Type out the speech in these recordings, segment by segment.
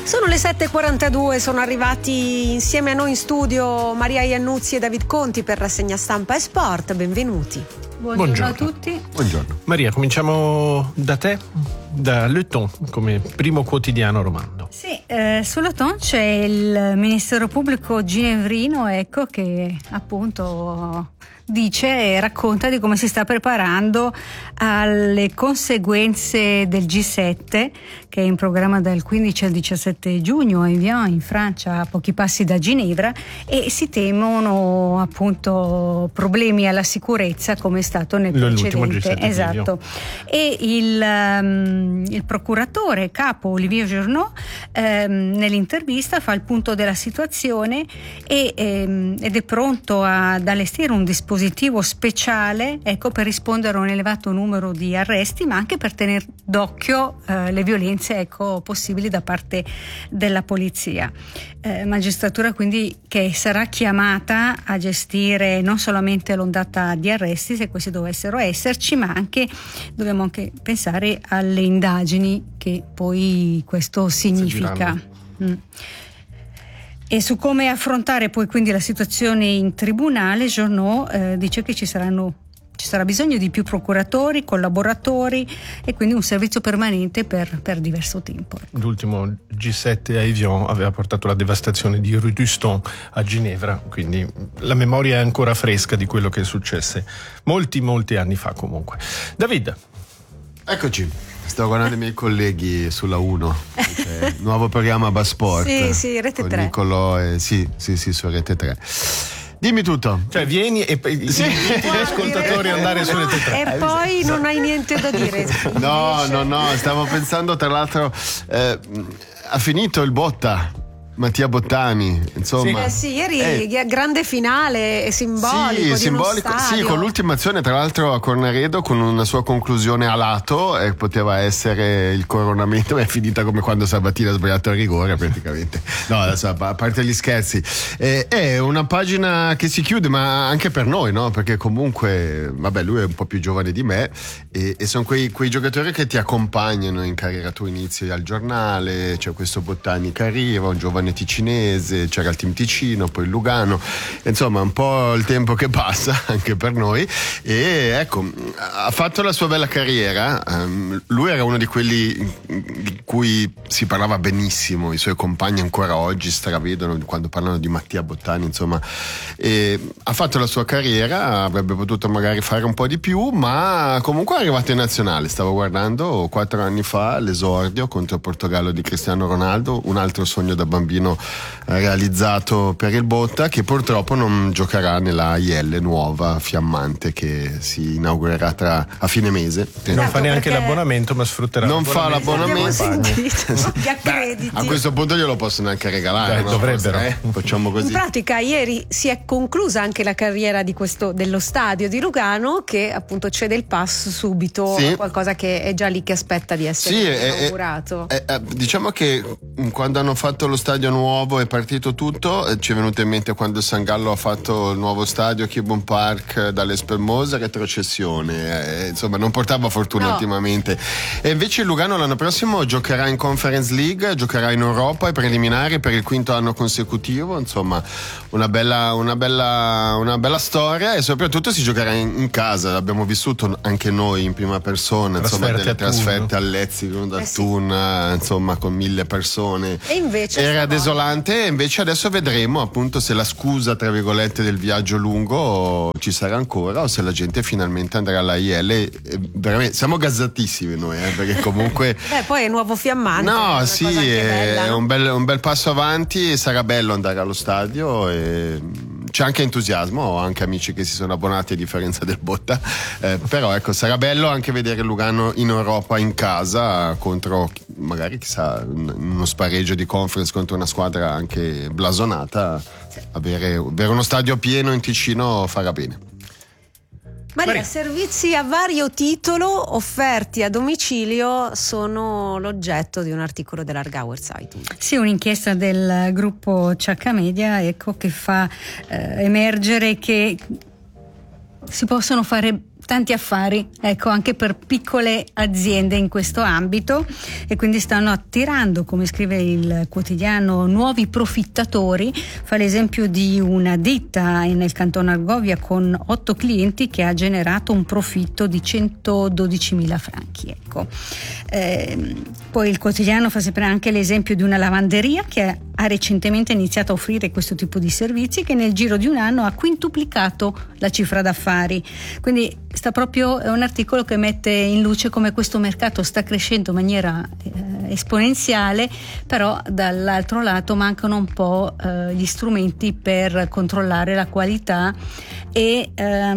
Sono le 7.42, sono arrivati insieme a noi in studio Maria Iannuzzi e David Conti per Rassegna Stampa e Sport. Benvenuti. Buongiorno a tutti. Buongiorno. Maria, cominciamo da te, da Le Temps, come primo quotidiano romano. Sì, su Le Temps c'è il Ministero Pubblico ginevrino, ecco, che appunto dice e racconta di come si sta preparando alle conseguenze del G7 che è in programma dal 15 al 17 giugno a Evian in Francia, a pochi passi da Ginevra, e si temono appunto problemi alla sicurezza come è stato nel precedente. Esatto. E il procuratore capo Olivier Gernot nell'intervista fa il punto della situazione ed è pronto ad allestire un dispositivo speciale, ecco, per rispondere a un elevato numero di arresti, ma anche per tenere d'occhio le violenze, ecco, possibili da parte della polizia. Magistratura quindi che sarà chiamata a gestire non solamente l'ondata di arresti, se questi dovessero esserci, ma anche dobbiamo anche pensare alle indagini che poi questo significa. E su come affrontare poi quindi la situazione in tribunale, Gernot dice che ci sarà bisogno di più procuratori, collaboratori e quindi un servizio permanente per diverso tempo. L'ultimo G7 a Evian aveva portato la devastazione di Rue du Ston a Ginevra, quindi la memoria è ancora fresca di quello che è successo molti anni fa comunque. David. Eccoci. Sto guardando i miei colleghi sulla 1, nuovo programma Basport. Sì, Rete 3. Nicolò sì, su Rete 3. Dimmi tutto. Cioè vieni e inviti gli ascoltatori ad andare su Rete 3. E poi non hai niente da dire. No, stavo pensando, tra l'altro, ha finito il Botta. Mattia Bottani, insomma. Sì, ieri grande finale, simbolico. Sì, con l'ultima azione, tra l'altro a Cornaredo, con una sua conclusione a lato, poteva essere il coronamento, ma è finita come quando Sabatini ha sbagliato il rigore praticamente. No, adesso, a parte gli scherzi, è una pagina che si chiude, ma anche per noi, no? Perché comunque, vabbè, lui è un po' più giovane di me e sono quei giocatori che ti accompagnano in carriera. Tu inizi al giornale, c'è questo Bottani che arriva, un giovane ticinese, c'era il team Ticino, poi il Lugano, insomma un po' il tempo che passa anche per noi, e ecco, ha fatto la sua bella carriera. Lui era uno di quelli di cui si parlava benissimo, i suoi compagni ancora oggi stravedono quando parlano di Mattia Bottani, insomma, e ha fatto la sua carriera, avrebbe potuto magari fare un po' di più, ma comunque è arrivato in nazionale. Stavo guardando 4 anni fa l'esordio contro il Portogallo di Cristiano Ronaldo, un altro sogno da bambino realizzato per il Botta, che purtroppo non giocherà nella AIL nuova fiammante che si inaugurerà a fine mese. Non fa neanche l'abbonamento, ma sfrutterà l'abbonamento. Gli accrediti. A questo punto glielo posso neanche regalare. Dovrebbero. Facciamo così. In pratica ieri si è conclusa anche la carriera dello stadio di Lugano, che appunto cede il pass subito a qualcosa che è già lì che aspetta di essere inaugurato. Diciamo che quando hanno fatto lo stadio nuovo è partito tutto, ci è venuto in mente quando San Gallo ha fatto il nuovo stadio Kibon Park dalle Spelmose, retrocessione, insomma non portava fortuna ultimamente, e invece il Lugano l'anno prossimo giocherà in Conference League, giocherà in Europa ai preliminari per il 5º anno consecutivo, insomma una bella storia, e soprattutto si giocherà in casa. L'abbiamo vissuto anche noi in prima persona, insomma, delle trasferte a Lezzi, da Thun, insomma con 1000 persone, e invece era desolante. E invece adesso vedremo appunto se la scusa tra virgolette del viaggio lungo ci sarà ancora, o se la gente finalmente andrà alla IL. Veramente siamo gazzatissimi noi, perché comunque poi è nuovo fiammante. No, sì, bella, è no? un bel passo avanti, e sarà bello andare allo stadio, e c'è anche entusiasmo, ho anche amici che si sono abbonati a differenza del Botta, però ecco, sarà bello anche vedere Lugano in Europa in casa contro, magari chissà, uno spareggio di Conference contro una squadra anche blasonata. Avere uno stadio pieno in Ticino farà bene. Maria, servizi a vario titolo offerti a domicilio sono l'oggetto di un articolo dell'Argauer Zeitung. Sì, un'inchiesta del gruppo Ciacca Media, ecco, che fa emergere che si possono fare tanti affari, ecco, anche per piccole aziende in questo ambito, e quindi stanno attirando, come scrive il quotidiano, nuovi profittatori. Fa l'esempio di una ditta nel canton Argovia con 8 clienti che ha generato un profitto di 112.000 franchi, ecco. Poi il quotidiano fa sempre anche l'esempio di una lavanderia che ha recentemente iniziato a offrire questo tipo di servizi, che nel giro di un anno ha quintuplicato la cifra d'affari. Quindi è un articolo che mette in luce come questo mercato sta crescendo in maniera esponenziale, però dall'altro lato mancano un po' gli strumenti per controllare la qualità, e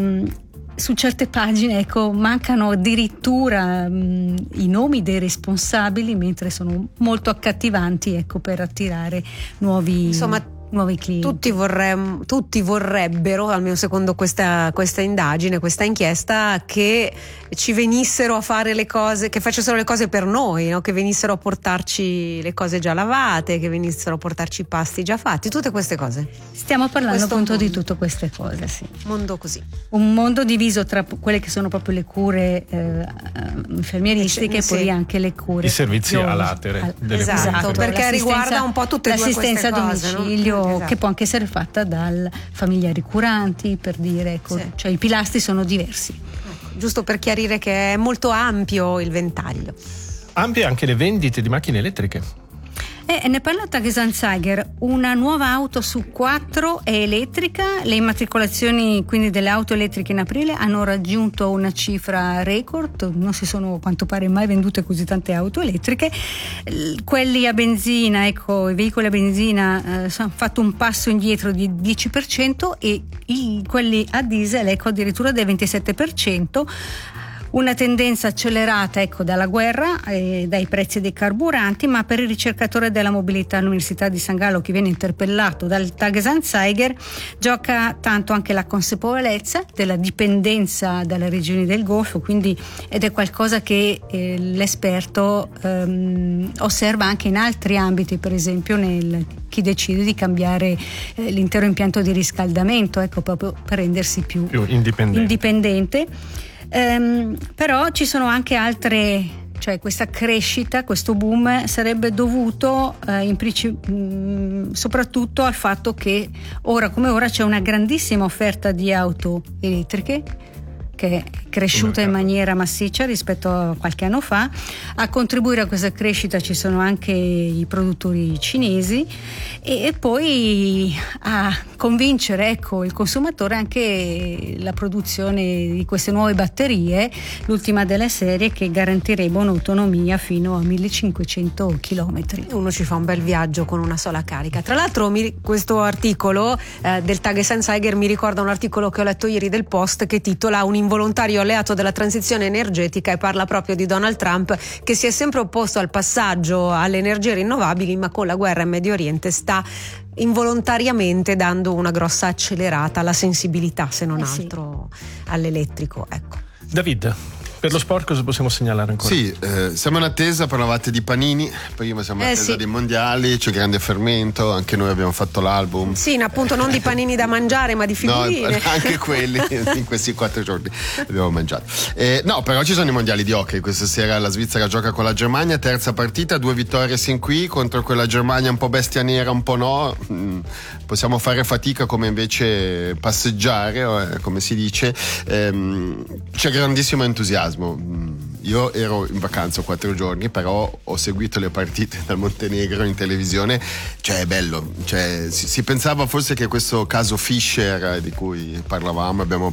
su certe pagine, ecco, mancano addirittura i nomi dei responsabili, mentre sono molto accattivanti, ecco, per attirare nuovi clienti. Tutti vorrebbero, almeno secondo questa indagine, questa inchiesta, che ci venissero a fare le cose, che facessero le cose per noi, no? Che venissero a portarci le cose già lavate, che venissero a portarci i pasti già fatti, tutte queste cose. Stiamo parlando appunto di tutte queste cose, sì. Mondo così. Un mondo diviso tra quelle che sono proprio le cure infermieristiche, e poi anche le cure, i servizi a latere. Esatto, perché riguarda un po' tutte e due queste cose, l'assistenza a domicilio, no? Esatto. Che può anche essere fatta dal familiari curanti, per dire, ecco, sì. Cioè i pilastri sono diversi. Ecco, giusto per chiarire che è molto ampio il ventaglio. Ampie anche le vendite di macchine elettriche. Ne parla Tages & Zeiger, una nuova auto su 4 è elettrica. Le immatricolazioni quindi delle auto elettriche in aprile hanno raggiunto una cifra record, non si sono a quanto pare mai vendute così tante auto elettriche. Quelli a benzina, ecco, i veicoli a benzina hanno fatto un passo indietro di 10%, e quelli a diesel, ecco, addirittura del 27%. Una tendenza accelerata, ecco, dalla guerra e dai prezzi dei carburanti, ma per il ricercatore della mobilità all'Università di San Gallo, che viene interpellato dal Tages & Zeiger, gioca tanto anche la consapevolezza della dipendenza dalle regioni del Golfo, ed è qualcosa che l'esperto osserva anche in altri ambiti, per esempio chi decide di cambiare l'intero impianto di riscaldamento, ecco, proprio per rendersi più indipendente. Però ci sono anche altre, cioè questa crescita, questo boom sarebbe dovuto soprattutto al fatto che ora come ora c'è una grandissima offerta di auto elettriche, che è cresciuta in maniera massiccia rispetto a qualche anno fa. A contribuire a questa crescita ci sono anche i produttori cinesi, e poi a convincere, ecco, il consumatore anche la produzione di queste nuove batterie, l'ultima delle serie, che garantirebbe un'autonomia fino a 1500 km. Uno ci fa un bel viaggio con una sola carica. Tra l'altro questo articolo del Tages & Zeiger mi ricorda un articolo che ho letto ieri del Post, che titola "Un involontario alleato della transizione energetica", e parla proprio di Donald Trump, che si è sempre opposto al passaggio alle energie rinnovabili, ma con la guerra in Medio Oriente sta involontariamente dando una grossa accelerata alla sensibilità, se non altro, all'elettrico, ecco. David, per lo sport cosa possiamo segnalare ancora? Sì, siamo in attesa, parlavate di panini, prima siamo in attesa dei mondiali, c'è grande fermento, anche noi abbiamo fatto l'album. Sì, appunto, non di panini da mangiare, ma di figurine. No, anche quelli in questi 4 giorni abbiamo mangiato. No, però ci sono i mondiali di hockey, questa sera la Svizzera gioca con la Germania, terza partita, 2 vittorie sin qui contro quella Germania un po' bestia nera, un po' no. Possiamo fare fatica come invece passeggiare, come si dice. C'è grandissimo entusiasmo. Io ero in vacanza 4 giorni, però ho seguito le partite dal Montenegro in televisione, cioè è bello, cioè, si pensava forse che questo caso Fischer di cui parlavamo, abbiamo